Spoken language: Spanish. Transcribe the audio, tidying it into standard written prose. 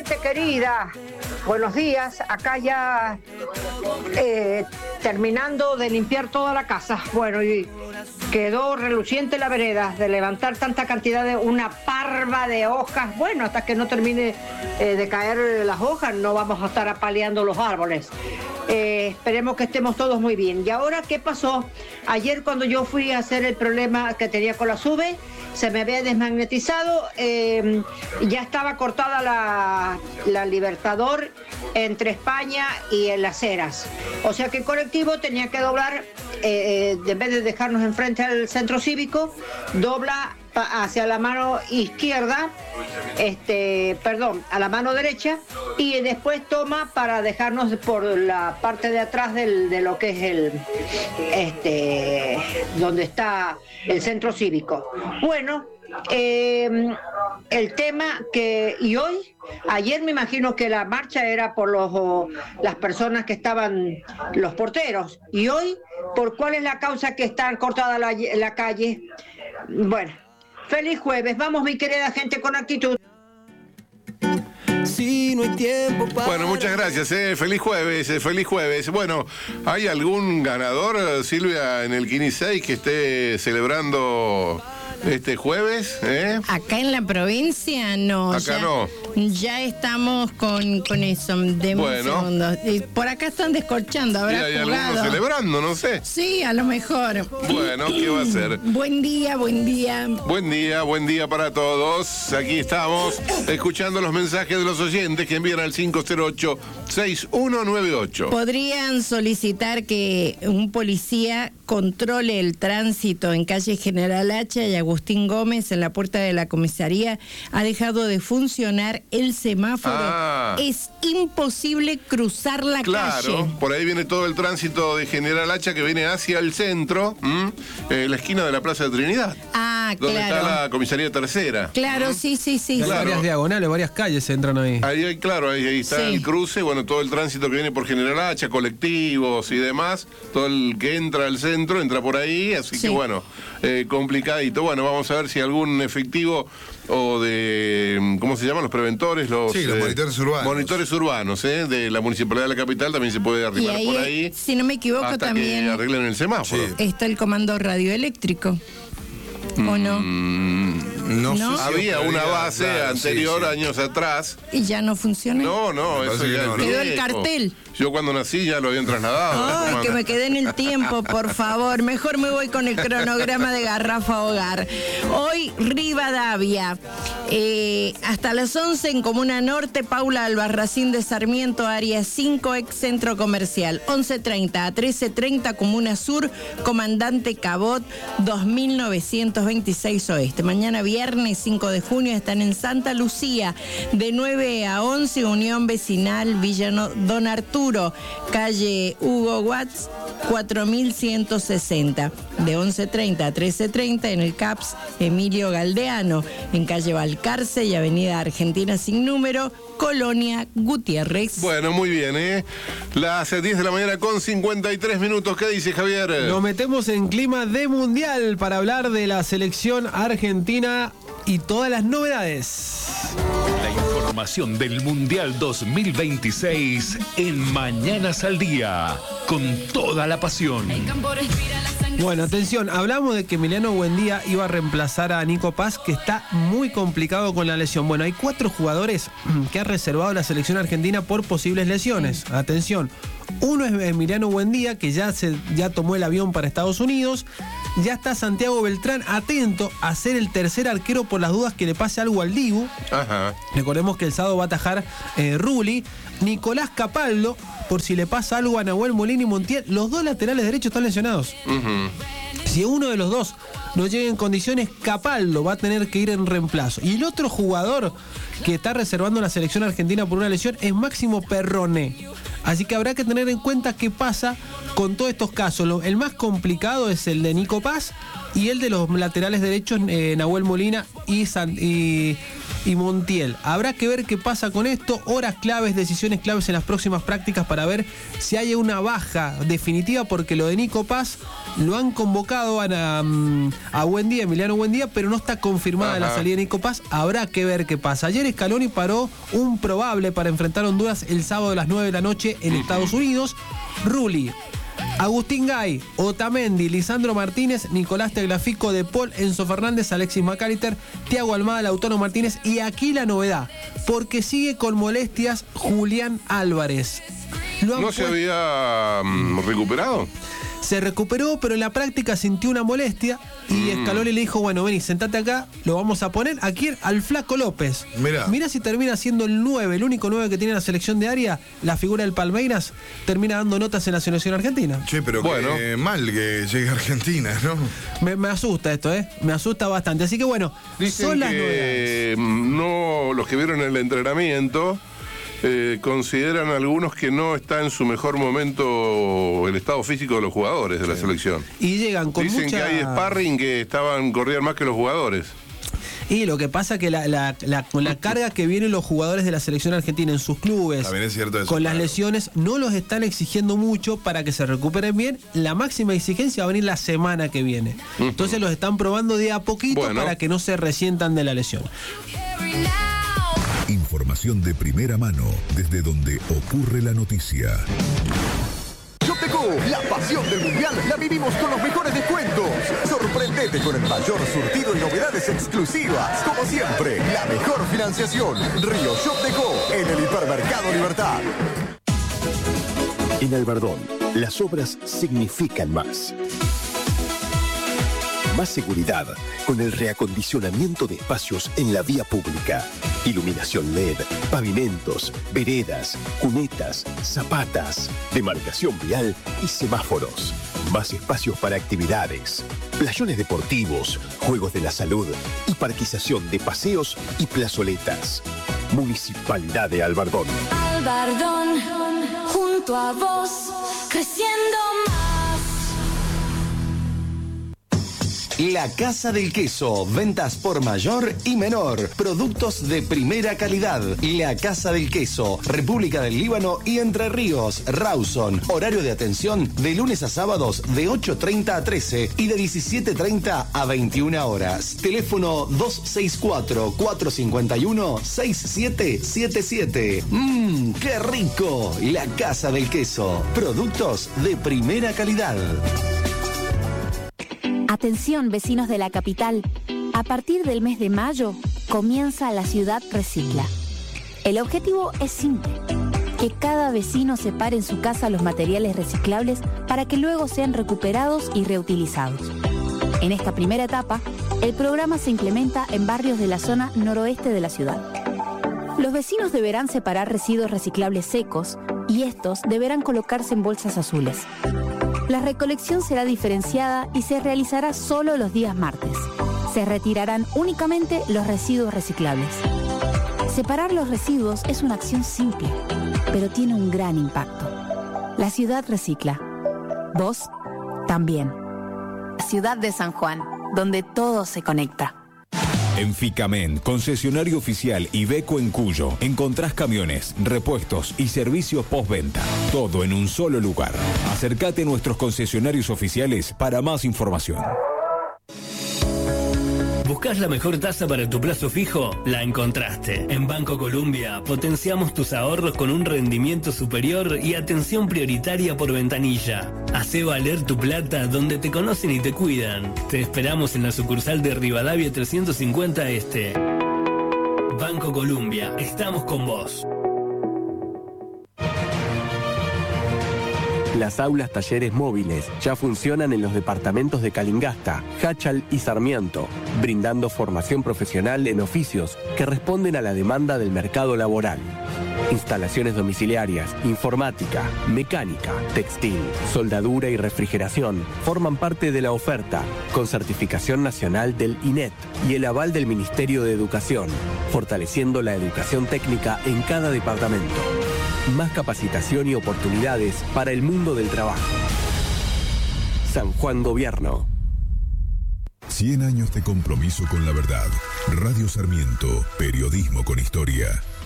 gente querida, buenos días. Acá ya terminando de limpiar toda la casa. Bueno, y quedó reluciente la vereda de levantar tanta cantidad de una parva de hojas. Bueno, hasta que no termine de caer las hojas no vamos a estar apaleando los árboles. Esperemos que estemos todos muy bien. ¿Y ahora qué pasó? Ayer cuando yo fui a hacer el problema que tenía con la SUBE, se me había desmagnetizado, ya estaba cortada la Libertador entre España y en Las Heras. O sea que el colectivo tenía que doblar, en vez de dejarnos enfrente al centro cívico, dobla hacia la mano izquierda, a la mano derecha, y después toma para dejarnos por la parte de atrás de lo que es donde está el centro cívico. Bueno, el tema ayer me imagino que la marcha era por las personas que estaban, los porteros, y hoy, ¿por cuál es la causa que está cortada la calle? Bueno, feliz jueves, vamos mi querida gente con actitud. Sí, no hay tiempo para... Bueno, muchas gracias, feliz jueves. Bueno, ¿hay algún ganador, Silvia, en el Kini 6 que esté celebrando este jueves? Acá en la provincia no. Acá no. Ya estamos con eso. Deme un segundo. Por acá están descorchando, habrá hay jugado. algunos celebrando, no sé. Sí, a lo mejor. Bueno, ¿qué va a ser? Buen día. Buen día para todos. Aquí estamos escuchando los mensajes de los oyentes que envían al 508-6198. Podrían solicitar que un policía controle el tránsito en calle General Hacha y Agustín Gómez en la puerta de la comisaría. Ha dejado de funcionar el semáforo. Es imposible cruzar la calle. Claro, por ahí viene todo el tránsito de General Hacha que viene hacia el centro, la esquina de la Plaza de Trinidad. Donde está la comisaría tercera. Claro, sí. Claro. Varias diagonales, varias calles entran ahí. Ahí está el cruce, bueno, todo el tránsito que viene por General Hacha, colectivos y demás, todo el que entra al centro, entra por ahí, así que bueno, complicadito. Bueno, vamos a ver si algún efectivo o de, ¿cómo se llaman? Los preventores, los monitores urbanos. Monitores urbanos, de la Municipalidad de la Capital también se puede arrimar por ahí. Si no me equivoco, hasta también que arreglen el semáforo. Está el comando radioeléctrico. ¿O no? No sé. Había una base anterior, años atrás. ¿Y ya no funciona? No, eso ya quedó el cartel. Yo cuando nací ya lo habían trasladado. Ay, que me quedé en el tiempo, por favor. Mejor me voy con el cronograma de Garrafa Hogar. Hoy, Rivadavia. Hasta las 11 en Comuna Norte, Paula Albarracín de Sarmiento, área 5, ex centro comercial. 11:30 a 13:30, Comuna Sur, Comandante Cabot, 2926 Oeste. Mañana viernes 5 de junio están en Santa Lucía, de 9 a 11, Unión Vecinal Villano Don Arturo, calle Hugo Watts, 4160. De 11:30 a 13:30 en el CAPS Emilio Galdeano, en calle Balcarce y avenida Argentina sin número, Colonia Gutiérrez. Bueno, muy bien, Las 10 de la mañana con 53 minutos. ¿Qué dice Javier? Nos metemos en clima de mundial para hablar de la selección argentina y todas las novedades. La información del Mundial 2026 en Mañanas al Día, con toda la pasión. Bueno, atención, hablamos de que Emiliano Buendía iba a reemplazar a Nico Paz, que está muy complicado con la lesión. Bueno, hay 4 jugadores que ha reservado la selección argentina por posibles lesiones. Atención, uno es Emiliano Buendía, que ya tomó el avión para Estados Unidos. Ya está Santiago Beltrán, atento a ser el tercer arquero por las dudas que le pase algo al Dibu. Recordemos que el sábado va a atajar Rulli. Nicolás Capaldo, por si le pasa algo a Nahuel Molina y Montiel. Los 2 laterales derechos están lesionados. Si uno de los 2 no llega en condiciones, Capaldo va a tener que ir en reemplazo. Y el otro jugador que está reservando la selección argentina por una lesión es Máximo Perrone. Así que habrá que tener en cuenta qué pasa con todos estos casos. El más complicado es el de Nico Paz y el de los laterales derechos, Nahuel Molina y y Montiel. Habrá que ver qué pasa con esto. Horas claves, decisiones claves en las próximas prácticas para ver si hay una baja definitiva, porque lo de Nico Paz lo han convocado a Buendía, Emiliano Buendía, pero no está confirmada la salida de Nico Paz. Habrá que ver qué pasa. Ayer Scaloni paró un probable para enfrentar a Honduras el sábado a las 9 de la noche en Estados Unidos. Rulli, Agustín Gay, Otamendi, Lisandro Martínez, Nicolás Tagliafico, De Paul, Enzo Fernández, Alexis McAllister, Thiago Almada, Lautaro Martínez, y aquí la novedad, porque sigue con molestias Julián Álvarez. ¿No se había recuperado? Se recuperó, pero en la práctica sintió una molestia y Scaloni le dijo, bueno, vení, sentate acá, lo vamos a poner aquí al Flaco López. Mirá si termina siendo el 9, el único 9 que tiene la selección de área, la figura del Palmeiras, termina dando notas en la selección argentina. Che, pero bueno, qué mal que llegue a Argentina, ¿no? Me asusta esto, me asusta bastante. Así que bueno, dicen son las que novedades. No, los que vieron el entrenamiento consideran algunos que no está en su mejor momento el estado físico de los jugadores de la selección. Y llegan con Dicen que hay sparring que corrían más que los jugadores. Y lo que pasa que con la carga que vienen los jugadores de la selección argentina en sus clubes, también es cierto eso, con las lesiones, no los están exigiendo mucho para que se recuperen bien. La máxima exigencia va a venir la semana que viene. Entonces los están probando de a poquito para que no se resientan de la lesión. Información de primera mano desde donde ocurre la noticia. Shopdeco, la pasión del mundial la vivimos con los mejores descuentos. Sorprendete con el mayor surtido y novedades exclusivas. Como siempre, la mejor financiación. Río Shopdeco, en el Hipermercado Libertad. En Albardón, las obras significan más. Más seguridad con el reacondicionamiento de espacios en la vía pública. Iluminación LED, pavimentos, veredas, cunetas, zapatas, demarcación vial y semáforos. Más espacios para actividades, playones deportivos, juegos de la salud y parquización de paseos y plazoletas. Municipalidad de Albardón. Albardón, junto a vos, creciendo más. La Casa del Queso, ventas por mayor y menor, productos de primera calidad. La Casa del Queso, República del Líbano y Entre Ríos, Rawson. Horario de atención de lunes a sábados de 8:30 a 13 y de 17:30 a 21 horas. Teléfono 264-451-6777. ¡Qué rico! La Casa del Queso, productos de primera calidad. Atención, vecinos de la capital. A partir del mes de mayo comienza La Ciudad Recicla. El objetivo es simple: que cada vecino separe en su casa los materiales reciclables para que luego sean recuperados y reutilizados. En esta primera etapa, el programa se implementa en barrios de la zona noroeste de la ciudad. Los vecinos deberán separar residuos reciclables secos y estos deberán colocarse en bolsas azules. La recolección será diferenciada y se realizará solo los días martes. Se retirarán únicamente los residuos reciclables. Separar los residuos es una acción simple, pero tiene un gran impacto. La ciudad recicla. Vos también. Ciudad de San Juan, donde todo se conecta. En Ficamen, concesionario oficial Iveco en Cuyo, encontrás camiones, repuestos y servicios postventa. Todo en un solo lugar. Acércate a nuestros concesionarios oficiales para más información. ¿Buscas la mejor tasa para tu plazo fijo? La encontraste. En Banco Colombia potenciamos tus ahorros con un rendimiento superior y atención prioritaria por ventanilla. Hacé valer tu plata donde te conocen y te cuidan. Te esperamos en la sucursal de Rivadavia 350 Este. Banco Colombia, estamos con vos. Las aulas talleres móviles ya funcionan en los departamentos de Calingasta, Jáchal y Sarmiento, brindando formación profesional en oficios que responden a la demanda del mercado laboral. Instalaciones domiciliarias, informática, mecánica, textil, soldadura y refrigeración forman parte de la oferta, con certificación nacional del INET y el aval del Ministerio de Educación, fortaleciendo la educación técnica en cada departamento. Más capacitación y oportunidades para el mundo del trabajo. San Juan Gobierno. 100 años de compromiso con la verdad, Radio Sarmiento, periodismo con historia.